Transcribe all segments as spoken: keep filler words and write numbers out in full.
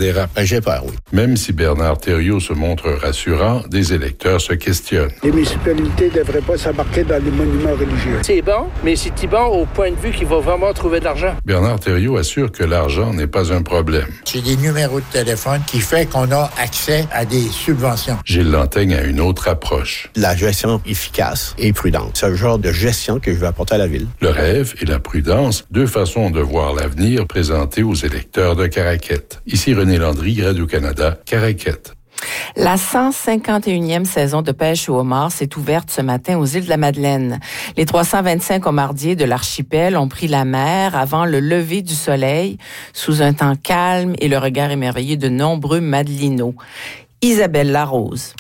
dérape. Ben, j'ai peur, oui. Même si Bernard Thériault se montre rassurant, des électeurs se questionnent. Les municipalités ne devraient pas s'embarquer dans les monuments religieux. C'est bon, mais c'est bon au point de vue qu'il va vraiment trouver de l'argent. Bernard Thériault assure que l'argent n'est pas un problème. C'est des numéros de téléphone qui fait qu'on a accès à des subventions. Gilles Lantaigne a une autre approche. La gestion efficace et prudente. C'est le genre de gestion que je veux apporter à la ville. Le rêve et la prudence, deux façons de voir l'avenir présentées aux électeurs de Caraquette. Ici René Landry, Radio-Canada, Caraquette. La cent cinquante et unième saison de pêche au homard s'est ouverte ce matin aux îles de la Madeleine. Les trois cent vingt-cinq homardiers de l'archipel ont pris la mer avant le lever du soleil, sous un temps calme et le regard émerveillé de nombreux madelinots. Isabelle Larose.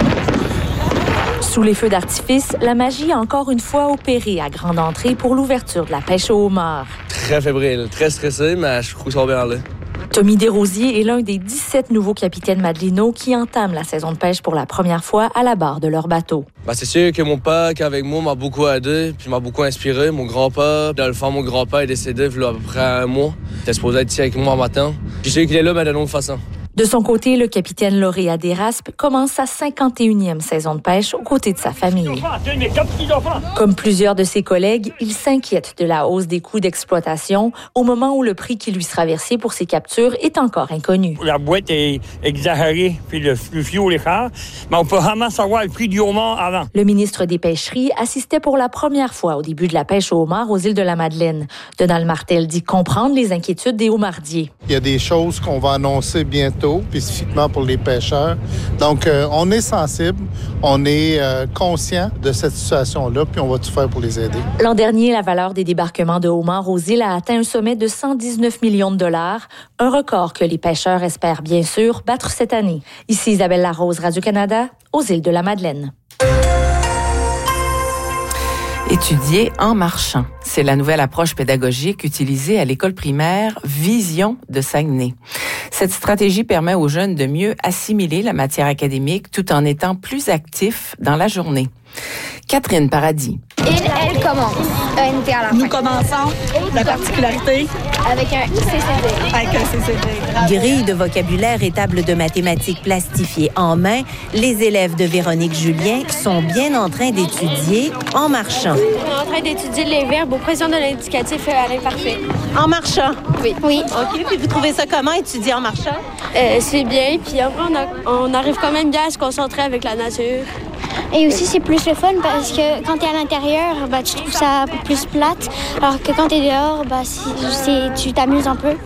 Sous les feux d'artifice, la magie a encore une fois opéré à grande entrée pour l'ouverture de la pêche au homard. Très fébrile, très stressé, mais je trouve que ça va bien aller. Tommy Desrosiers est l'un des dix-sept nouveaux capitaines madelinots qui entament la saison de pêche pour la première fois à la barre de leur bateau. Ben, c'est sûr que mon père, qui est avec moi, m'a beaucoup aidé, puis m'a beaucoup inspiré. Mon grand-père, dans le fond, mon grand-père est décédé il y a à peu près un mois. Il était supposé être ici avec moi matin. Puis je sais qu'il est là, mais d'une autre façon. De son côté, le capitaine lauréat d'Éraspe commence sa cinquante et unième saison de pêche aux côtés de sa famille. Comme plusieurs de ses collègues, il s'inquiète de la hausse des coûts d'exploitation au moment où le prix qui lui sera versé pour ses captures est encore inconnu. La boîte est exagérée, puis le, le fioul est cher, mais on peut vraiment savoir le prix du homard avant. Le ministre des Pêcheries assistait pour la première fois au début de la pêche au homard aux îles de la Madeleine. Donald Martel dit comprendre les inquiétudes des homardiers. Il y a des choses qu'on va annoncer bientôt, spécifiquement pour les pêcheurs. Donc, euh, on est sensible, on est euh, conscient de cette situation-là, puis on va tout faire pour les aider. L'an dernier, la valeur des débarquements de homards aux îles a atteint un sommet de cent dix-neuf millions de dollars, un record que les pêcheurs espèrent bien sûr battre cette année. Ici Isabelle Larose, Radio-Canada, aux îles de la Madeleine. Étudier en marchant. C'est la nouvelle approche pédagogique utilisée à l'école primaire Vision de Saguenay. Cette stratégie permet aux jeunes de mieux assimiler la matière académique tout en étant plus actifs dans la journée. Catherine Paradis. Il, elle commence. E N T à la fin. Nous commençons. La particularité. Avec un C C D. Avec un C C D. Grille de vocabulaire et table de mathématiques plastifiées en main, les élèves de Véronique Julien sont bien en train d'étudier en marchant. On est en train d'étudier les verbes au présent de l'indicatif à l'imparfait. En marchant? Oui. Oui. OK. Puis vous trouvez ça comment, étudier en marchant? Euh, c'est bien. Puis après, on, a, on arrive quand même bien à se concentrer avec la nature. Et aussi, c'est plus le fun parce que quand tu es à l'intérieur, bah, tu trouves ça un peu plus plate. Alors que quand tu es dehors, bah, c'est, c'est, tu t'amuses un peu.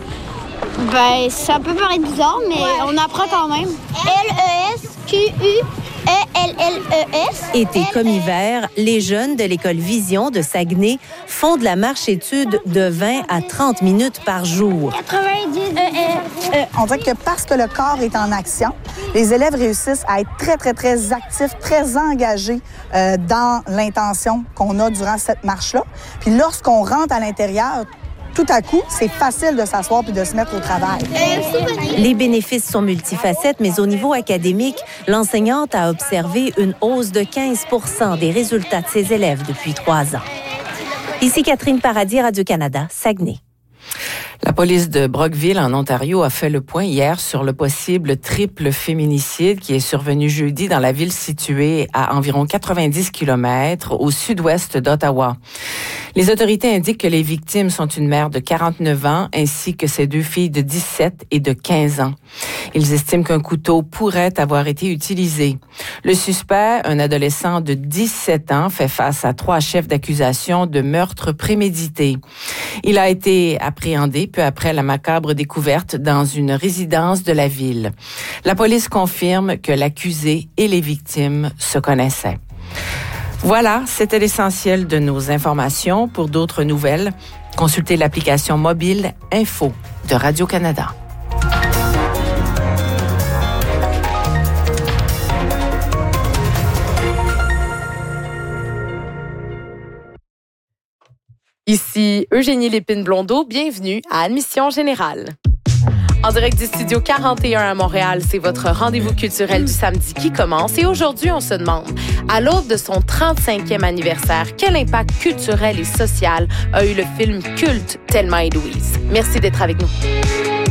Ben, ça peut paraître bizarre, mais ouais. On apprend quand même. L E S Q U E L L E S. Été comme hiver, les jeunes de l'école Vision de Saguenay font de la marche-étude de vingt à trente minutes par jour. quatre-vingt-dix euh, euh, On dirait que parce que le corps est en action, les élèves réussissent à être très, très, très actifs, très engagés euh, dans l'intention qu'on a durant cette marche-là. Puis lorsqu'on rentre à l'intérieur, tout à coup, c'est facile de s'asseoir puis de se mettre au travail. Les bénéfices sont multifacettes, mais au niveau académique, l'enseignante a observé une hausse de quinze pour cent des résultats de ses élèves depuis trois ans. Ici Catherine Paradis, Radio-Canada, Saguenay. La police de Brockville, en Ontario, a fait le point hier sur le possible triple féminicide qui est survenu jeudi dans la ville située à environ quatre-vingt-dix kilomètres au sud-ouest d'Ottawa. Les autorités indiquent que les victimes sont une mère de quarante-neuf ans ainsi que ses deux filles de dix-sept et de quinze ans. Ils estiment qu'un couteau pourrait avoir été utilisé. Le suspect, un adolescent de dix-sept ans, fait face à trois chefs d'accusation de meurtre prémédité. Il a été appréhendé peu après la macabre découverte dans une résidence de la ville. La police confirme que l'accusé et les victimes se connaissaient. Voilà, c'était l'essentiel de nos informations. Pour d'autres nouvelles, consultez l'application mobile Info de Radio-Canada. Ici Eugénie Lépine-Blondeau, bienvenue à Admission Générale. En direct du Studio quarante et un à Montréal, c'est votre rendez-vous culturel du samedi qui commence. Et aujourd'hui, on se demande, à l'aube de son trente-cinquième anniversaire, quel impact culturel et social a eu le film culte Thelma et Louise? Merci d'être avec nous.